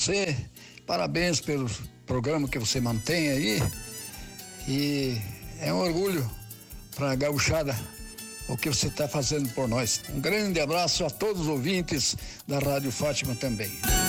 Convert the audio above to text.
você. Parabéns pelo programa que você mantém aí. E é um orgulho para a gauchada o que você está fazendo por nós. Um grande abraço a todos os ouvintes da Rádio Fátima também.